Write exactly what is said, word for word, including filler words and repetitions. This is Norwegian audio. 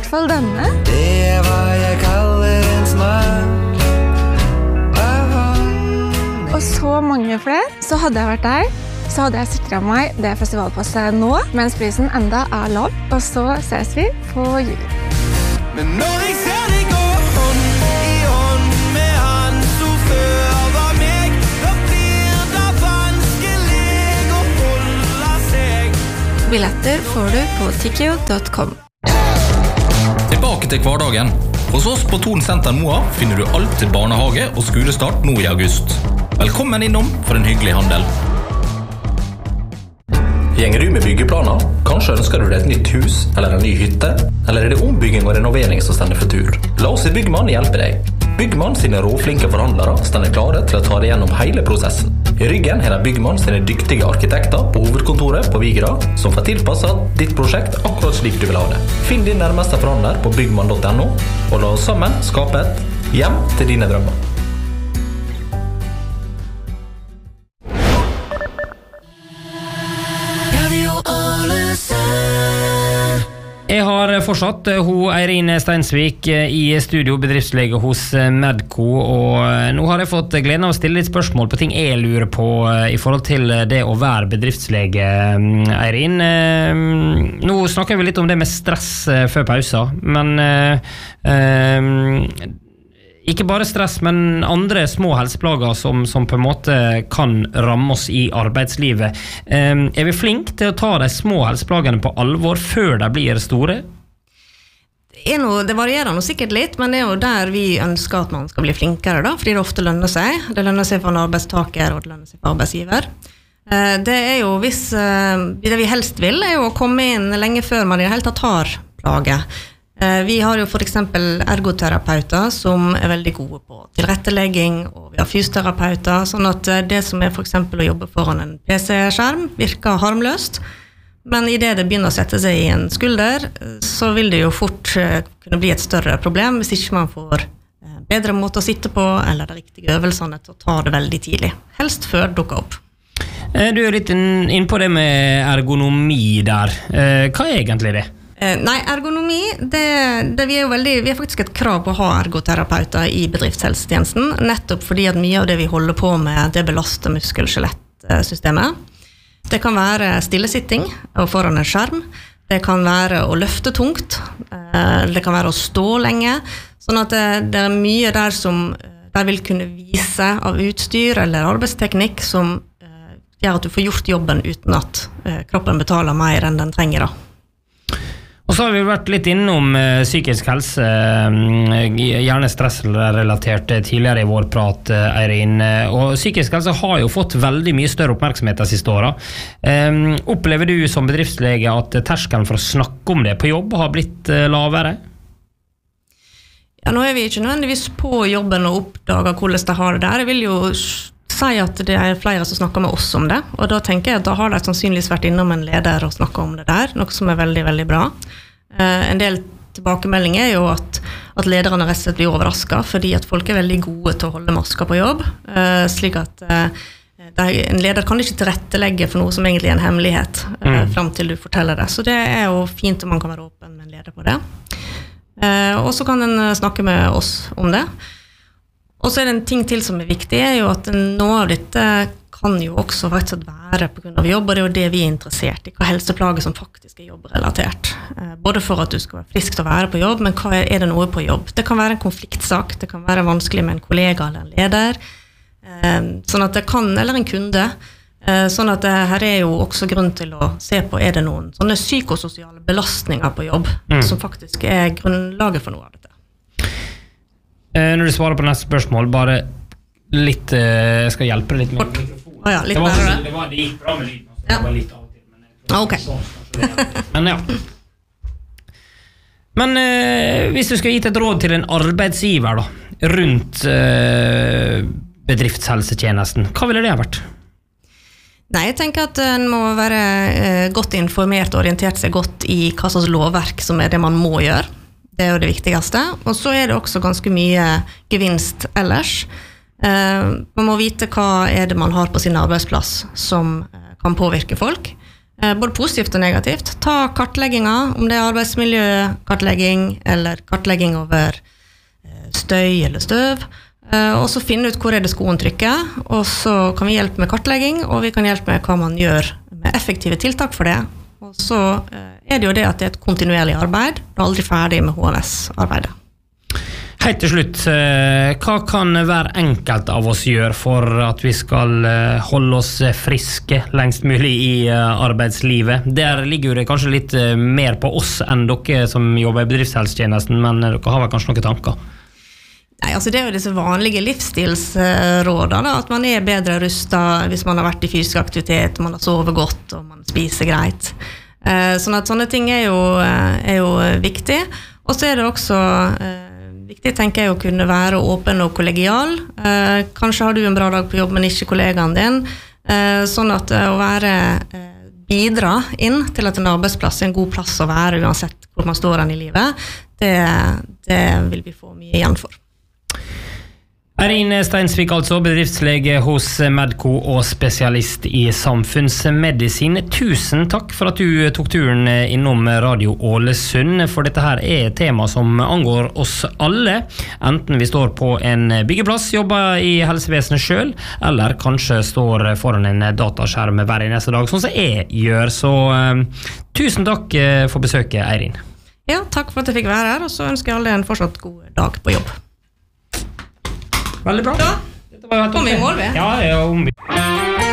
fall denne. Det er hva jeg kaller en smak av honning. Og så mange flere. Så hadde jeg vært der, så hadde jeg sikret meg det festivalpasset nå, mens prisen enda er lav. Og så ses vi på jul. Men når jeg ser deg gå hånd i hånd med han som før var meg, da blir det vanskelig å holde seg. Billetter får du på tikkio punktum com. Tilbake til hverdagen. Hos oss på Thon Senter Moa finner du alt til barnehage og skolestart nå i august. Velkommen innom for en hyggelig handel. Gjenger du med byggeplaner? Kanskje ønsker du deg et nytt hus eller en ny hytte? Eller er det ombygging og renovering som stender for tur? La oss i Byggmann hjelpe deg. Byggmann sine råflinke forhandlere stender klare til å ta deg gjennom hele prosessen. I ryggen har de Byggmann sine dyktige arkitekter på hovedkontoret på Vigra, som får tilpasset ditt prosjekt akkurat slik du vil ha det. Finn din nærmeste forhandler på byggmann punktum no, og la oss sammen skape et hjem til dine drømmer. Jeg har fortsatt hun Eirin Steinsvik i studio, bedriftslege hos Medco, og nå har jeg fått gleden av å stille litt spørsmål på ting jeg lurer på i forhold til det å være bedriftslege, Eirin. Nå snakker vi litt om det med stress før pausa, men eh, ikke bare stress, men andre små helseplager som, som på en måte kan ramme oss i arbeidslivet. Um, er vi flink til å ta de små helseplagene på alvor før de blir store? Det, er noe, det varierer noe sikkert litt, men det er jo der vi ønsker at man skal bli flinkere, da, fordi det ofte lønner seg. Det lønner seg for en arbeidstaker, og det lønner seg for arbeidsgiver. Uh, det er jo hvis, uh, det vi helst vil, er jo å komme inn lenge før man i det hele tatt har plage. Vi har jo for eksempel ergoterapeuter som er veldig gode på tilrettelegging, og vi har fysioterapeuter, sånn at det som er for eksempel å jobbe foran en P C-skjerm virker harmløst, men i det det begynner å sette seg i en skulder, så vil det jo fort kunne bli et større problem hvis ikke man får bedre måte å sitte på, eller de riktige øvelsene til å ta det veldig tidlig, helst før det dukker opp. Du er litt inn på det med ergonomi der. Hva er egentlig det? Nei, ergonomi, det, det vi er jo veldig, vi har faktisk et krav på å ha ergoterapeuter i bedriftshelsetjenesten, nettopp fordi at mye av det vi holder på med, det belaster muskel-skjelettsystemet. Det kan være stillesitting og foran en skjerm, det kan være å løfte tungt, det kan være å stå lenge, sånn at det, det er mye der som der vil kunne vise av utstyr eller arbeidsteknikk som gjør at du får gjort jobben uten at kroppen betaler mer enn den trenger da. Og så har vi vært litt innom uh, psykisk helse, um, gjerne stressrelatert tidligere i vår prat, uh, Eirin. Og psykisk helse har jo fått veldig mye større oppmerksomhet de siste årene. Um, opplever du som bedriftslege at terskelen for å snakke om det på jobb har blitt uh, lavere? Ja, nå er vi ikke nødvendigvis på jobben og oppdager hvordan de har det der. Jeg vil jo si at det er flere som snakker med oss om det, og da tenker jeg at da har de sannsynligvis vært innom en leder og snakket om det der, noe som er veldig, veldig bra. Eh, en del tilbakemeldinger er jo at, at lederne rett og slett blir overrasket, fordi at folk er veldig gode til å holde masker på jobb, eh, slik at eh, de, en leder kan ikke tilrettelegge for noe som egentlig er en hemmelighet, eh, mm. frem til du forteller det. Så det er jo fint om man kan være åpen med en leder på det. Eh, og så kan en snakke med oss om det. Og så er det en ting til som er viktig, er jo at noe av dette kan jo også faktisk være på grunn av jobb, og det er jo det vi er interessert i, hva helseplager som faktisk er jobbrelatert. Både for at du skal være frisk til å være på jobb, men hva er det noe på jobb? Det kan være en konfliktsak, det kan være vanskelig med en kollega eller en leder, sånn at det kan, eller en kunde, sånn at det her er jo også grunn til å se på, er det noen sånne psykososiale belastninger på jobb, mm. som faktisk er grunnlaget for noe av dette. Når du svarer på neste spørsmål, bare litt, jeg skal hjelpe deg litt med mikrofonen. Oh ja, litt det, var, bedre. det, var, det gikk bra med lyden, altså. Ja. Det var litt av og til. Men, jeg ah, okay. så, men ja. Men eh, hvis du skal gi et råd til en arbeidsgiver da, rundt eh, bedriftshelsetjenesten, hva ville det ha vært? Nei, jeg tenker at en må være eh, godt informert og orientert seg godt i hva slags lovverk som er det man må gjøre. Det er jo det viktigste. Og så er det også ganske mye gevinst ellers. Eh, man må vite hva er det man har på sin arbeidsplass som eh, kan påvirke folk. både positivt og negativt. Ta kartlegginger, om det er arbeidsmiljøkartlegging eller kartlegging over støy eller støv, og så finne ut hvor er det skoen trykker, og så kan vi hjelpe med kartlegging, og vi kan hjelpe med hva man gjør med effektive tiltak for det. Og så er det jo det at det er et kontinuerlig arbeid, du er aldri ferdig med H M S-arbeidet. Helt til slutt, hva kan hver enkelt av oss gjøre for at vi skal holde oss friske lengst mulig i arbeidslivet? Der ligger jo det kanskje litt mer på oss enn dere som jobber i bedriftshelsetjenesten, men dere har vel kanskje noen tanker? Nei, altså det er jo disse vanlige livsstilsrådene, da, at man er bedre rustet hvis man har vært i fysisk aktivitet, man har sovet godt og man spiser greit. Sånn at sånne ting er jo, er jo viktig. Og så er det også viktig, tenker jeg, å kunne være åpen og kollegial. Eh, kanskje har du en bra dag på jobb, men ikke kollegaen din. Eh, sånn at å være eh, bidra inn til at en arbeidsplass er en god plass å være, uansett hvor man står hen i livet, det, det vil vi få mye igjen for. Eirin Steinsvik, altså bedriftslege hos Medco og spesialist i samfunnsmedisin. Tusen takk for at du tok turen innom Radio Ålesund, for dette her er et tema som angår oss alle, enten vi står på en byggeplass, jobber i helsevesenet selv, eller kanskje står foran en dataskjerm hver eneste dag, sånn som jeg gjør. Så uh, tusen takk for besøket, Eirin. Ja, takk for at jeg fikk være her, og så ønsker jeg alle en fortsatt god dag på jobb. Veldig bra. Ja, kom vi i mål ved. Ja, ja, om vi